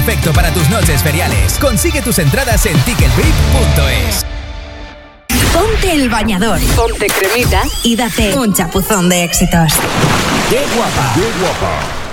perfecto para tus noches feriales. Consigue tus entradas en ticketbeat.es. Ponte el bañador, ponte cremita y date un chapuzón de éxitos. ¡Qué guapa! ¡Qué guapa!